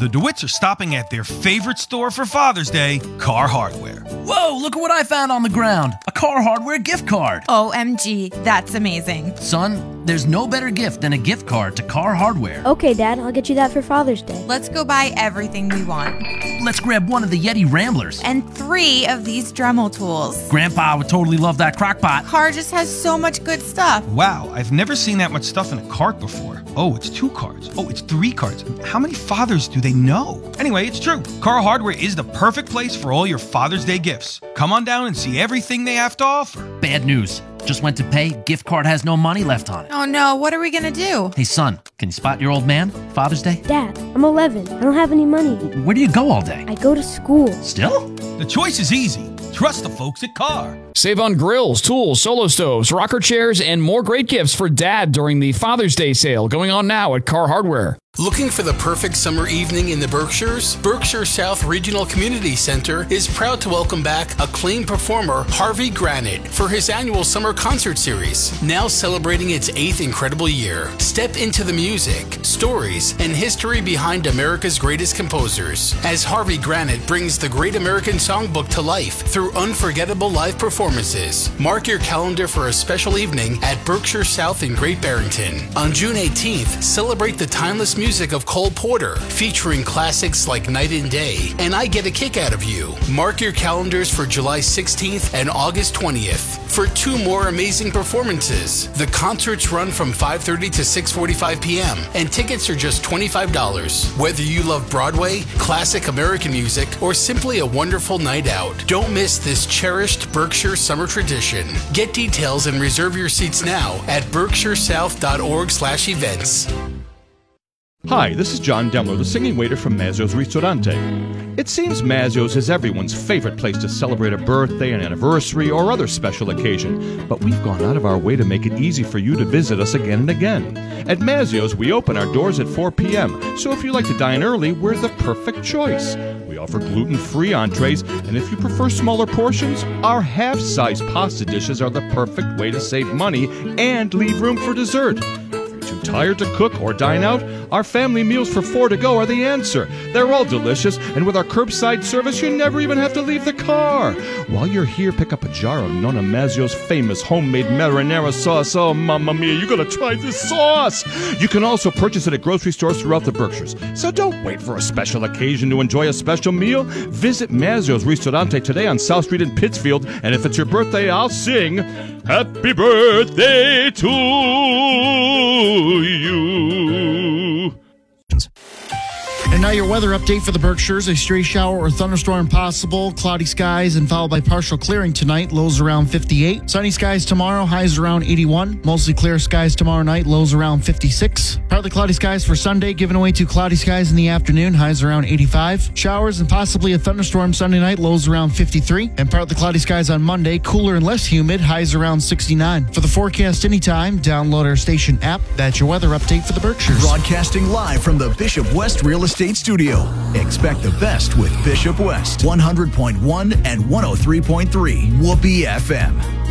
The DeWitts are stopping at their favorite store for Father's Day, Car Hardware. Whoa, look at what I found on the ground. A Car Hardware gift card. OMG, that's amazing. Son, there's no better gift than a gift card to Car Hardware. Okay, Dad, I'll get you that for Father's Day. Let's go buy everything we want. Let's grab one of the Yeti Ramblers. And 3 of these Dremel tools. Grandpa would totally love that crock pot. Car just has so much good stuff. Wow, I've never seen that much stuff in a cart before. Oh, it's 2 carts. Oh, it's 3 carts. How many fathers do they know? Anyway, it's true. Car Hardware is the perfect place for all your Father's Day gifts. Come on down and see everything they have to offer. Bad news. Just went to pay, gift card has no money left on it. Oh no, what are we gonna do? Hey son, can you spot your old man? Father's Day? Dad, I'm 11. I don't have any money. Where do you go all day? I go to school. Still? The choice is easy. Trust the folks at Car. Save on grills, tools, solo stoves, rocker chairs, and more great gifts for Dad during the Father's Day sale going on now at Car Hardware. Looking for the perfect summer evening in the Berkshires? Berkshire South Regional Community Center is proud to welcome back acclaimed performer Harvey Granite for his annual summer concert series, now celebrating its 8th incredible year. Step into the music, stories, and history behind America's greatest composers as Harvey Granite brings the Great American Songbook to life through unforgettable live performances. Mark your calendar for a special evening at Berkshire South in Great Barrington. On June 18th, celebrate the timeless music of Cole Porter, featuring classics like Night and Day and I Get a Kick Out of You. Mark your calendars for July 16th and August 20th for 2 more amazing performances. The concerts run from 5:30 to 6:45 p.m. and tickets are just $25. Whether you love Broadway, classic American music, or simply a wonderful night out, don't miss this cherished Berkshire summer tradition. Get details and reserve your seats now at berkshiresouth.org/events. Hi, this is John Demler, the singing waiter from Mazzio's Ristorante. It seems Mazzio's is everyone's favorite place to celebrate a birthday, an anniversary, or other special occasion, but we've gone out of our way to make it easy for you to visit us again and again. At Mazzio's, we open our doors at 4 p.m., so if you like to dine early, we're the perfect choice. We offer gluten-free entrees, and if you prefer smaller portions, our half-size pasta dishes are the perfect way to save money and leave room for dessert. Too tired to cook or dine out? Our family meals for 4 to go are the answer. They're all delicious, and with our curbside service, you never even have to leave the car. While you're here, pick up a jar of Nonna Mazzio's famous homemade marinara sauce. Oh, mamma mia, you gotta try this sauce! You can also purchase it at grocery stores throughout the Berkshires. So don't wait for a special occasion to enjoy a special meal. Visit Mazzio's Ristorante today on South Street in Pittsfield, and if it's your birthday, I'll sing Happy Birthday to you. And now your weather update for the Berkshires. A stray shower or thunderstorm possible. Cloudy skies and followed by partial clearing tonight. Lows around 58. Sunny skies tomorrow. Highs around 81. Mostly clear skies tomorrow night. Lows around 56. Partly cloudy skies for Sunday. Giving away to cloudy skies in the afternoon. Highs around 85. Showers and possibly a thunderstorm Sunday night. Lows around 53. And partly cloudy skies on Monday. Cooler and less humid. Highs around 69. For the forecast anytime, download our station app. That's your weather update for the Berkshires. Broadcasting live from the Bishop West Real Estate Studio. Expect the best with Bishop West 100.1 and 103.3 Whoopee FM.